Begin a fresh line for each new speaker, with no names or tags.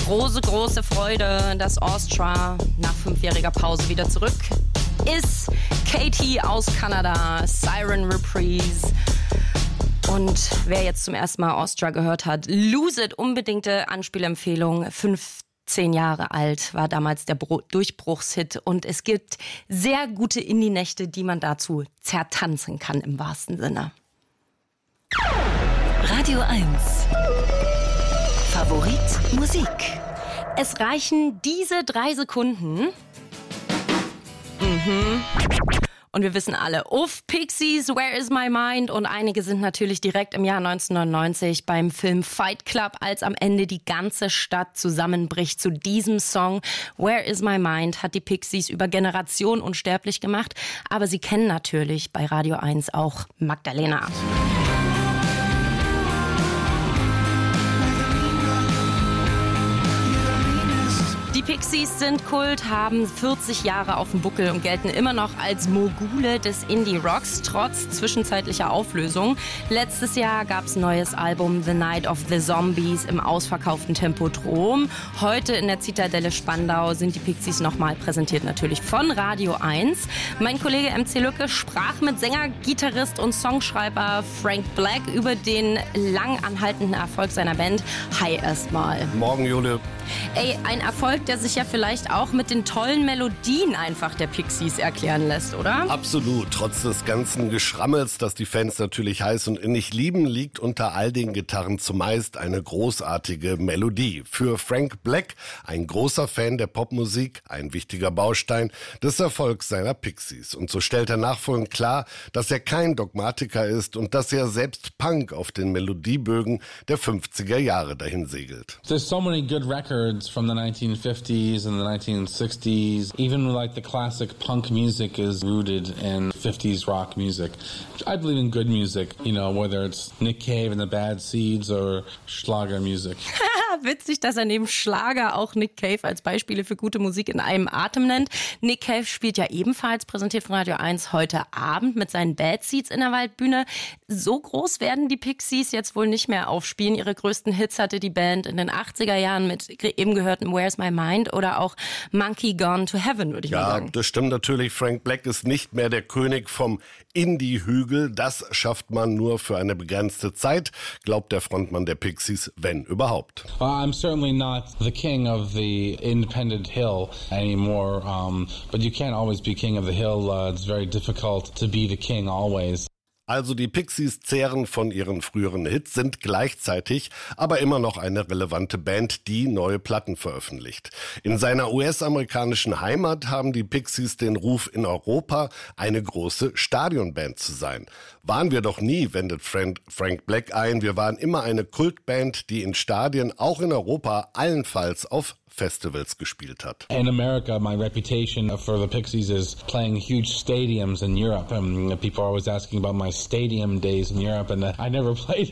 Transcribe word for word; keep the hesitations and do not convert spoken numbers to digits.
Große, große Freude, dass Austria nach fünfjähriger Pause wieder zurück ist. Katie aus Kanada, Siren Reprise. Und wer jetzt zum ersten Mal Austria gehört hat, Lose It, unbedingte Anspielempfehlung. fünfzehn Jahre alt war damals der Bro- Durchbruchshit. Und es gibt sehr gute Indie-Nächte, die man dazu zertanzen kann im wahrsten Sinne.
Radio eins. Favorit Musik.
Es reichen diese drei Sekunden. Mhm. Und wir wissen alle, uff, Pixies, Where is my mind? Und einige sind natürlich direkt im Jahr neunzehnhundertneunundneunzig beim Film Fight Club, als am Ende die ganze Stadt zusammenbricht zu diesem Song. Where is my mind hat die Pixies über Generationen unsterblich gemacht. Aber sie kennen natürlich bei Radio eins auch Magdalena. Die Pixies sind Kult, haben vierzig Jahre auf dem Buckel und gelten immer noch als Mogule des Indie-Rocks, trotz zwischenzeitlicher Auflösung. Letztes Jahr gab es ein neues Album The Night of the Zombies im ausverkauften Tempodrom. Heute in der Zitadelle Spandau sind die Pixies nochmal präsentiert, natürlich von Radio eins. Mein Kollege M C Lücke sprach mit Sänger, Gitarrist und Songschreiber Frank Black über den lang anhaltenden Erfolg seiner Band. Hi erstmal.
Morgen, Jule.
Ey, ein Erfolg, der sich ja vielleicht auch mit den tollen Melodien einfach der Pixies erklären lässt, oder?
Absolut. Trotz des ganzen Geschrammels, das die Fans natürlich heiß und innig lieben, liegt unter all den Gitarren zumeist eine großartige Melodie. Für Frank Black, ein großer Fan der Popmusik, ein wichtiger Baustein des Erfolgs seiner Pixies. Und so stellt er nachfolgend klar, dass er kein Dogmatiker ist und dass er selbst Punk auf den Melodiebögen der fünfziger Jahre dahin segelt.
There's so many good records from the nineteen fifties and the nineteen sixties. Even like the classic punk music is rooted in fifties rock music. I believe in good music, you know, whether it's Nick Cave and the Bad Seeds or Schlager music.
Witzig, dass er neben Schlager auch Nick Cave als Beispiele für gute Musik in einem Atem nennt. Nick Cave spielt ja ebenfalls, präsentiert von Radio eins, heute Abend mit seinen Bad Seeds in der Waldbühne. So groß werden die Pixies jetzt wohl nicht mehr aufspielen. Ihre größten Hits hatte die Band in den achtziger Jahren mit eben gehörten Where's My Mind oder auch Monkey Gone to Heaven, würde ich
ja,
mal sagen.
Ja, das stimmt natürlich. Frank Black ist nicht mehr der König vom Indie-Hügel. Das schafft man nur für eine begrenzte Zeit, glaubt der Frontmann der Pixies, wenn überhaupt.
Well, I'm certainly not the king of the independent hill anymore, um, but you can't always be king of the hill. Uh, it's very difficult to be the king always.
Also die Pixies zehren von ihren früheren Hits, sind gleichzeitig aber immer noch eine relevante Band, die neue Platten veröffentlicht. In seiner U S-amerikanischen Heimat haben die Pixies den Ruf, in Europa eine große Stadionband zu sein. Waren wir doch nie, wendet Frank, Frank Black ein. Wir waren immer eine Kultband, die in Stadien, auch in Europa, allenfalls auf Festivals gespielt hat.
In America, my reputation for the Pixies is playing huge stadiums in Europe. Um, people are always asking about my stadium days in Europe, and I never played